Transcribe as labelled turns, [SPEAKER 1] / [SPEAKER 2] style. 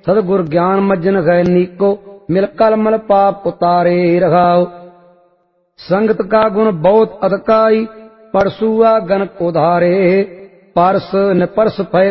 [SPEAKER 1] सदगुर ज्ञान मज्जन गए नीको, मिल कल मल पाप उतारे रघाओ। संगत का गुण बहुत अधकाई, परसुआ गन उधारे, परस न परस भय